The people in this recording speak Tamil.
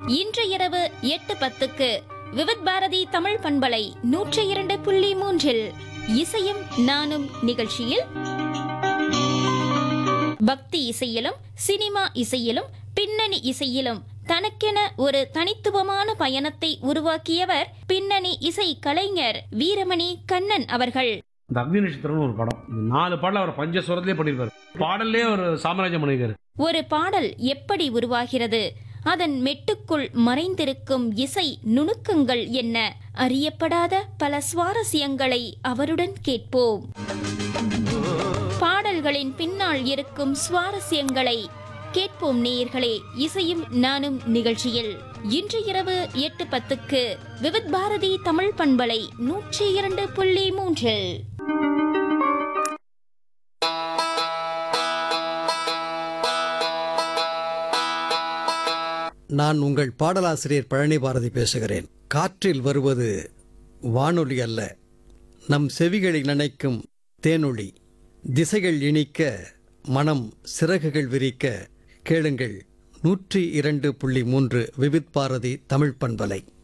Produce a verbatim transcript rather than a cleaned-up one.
இன்று இரவு எட்டு பத்துக்கு விவித் பாரதி தமிழ் பண்பலை நூற்றி இரண்டு புள்ளி மூன்றில் இசையும் நானும் நிகழ்ச்சியில் பக்தி இசையிலும் சினிமா இசையிலும் பின்னணி இசையிலும் தனக்கென ஒரு தனித்துவமான பயணத்தை உருவாக்கியவர் பின்னணி இசை கலைஞர் வீரமணி கண்ணன் அவர்கள். இந்த அக்னி நட்சத்திரம்னு ஒரு படம், நாலு பாடல அவர் பஞ்சஸ்வரத்திலே பண்ணிருப்பாரு. பாடல்லே ஒரு சாம்ராஜ்யம் பண்ணிருக்காரு. ஒரு பாடல் எப்படி உருவாகிறது, அதன் மெட்டுக்குள் மறைந்திருக்கும் இசை நுணுக்கங்கள் என்ன, அறியப்படாத பல சுவாரஸ்யங்களை அவருடன் கேட்போம். பாடல்களின் பின்னால் இருக்கும் சுவாரஸ்யங்களை கேட்போம் நேயர்களே. இசையும் நானும் நிகழ்ச்சியில் இன்று இரவு எட்டு பத்துக்கு விவித் பாரதி தமிழ் பண்பலை நூற்றி இரண்டு புள்ளி மூன்றில். நான் உங்கள் பாடலாசிரியர் பழனி பாரதி பேசுகிறேன். காற்றில் வருவது வானொலி அல்ல, நம் செவிகளை நினைக்கும் தேனொளி. திசைகள் இனிக்க, மனம் சிறகுகள் விரிக்க கேளுங்கள் நூற்றி இரண்டு புள்ளி மூன்று விவித் பாரதி தமிழ் பண்பலை.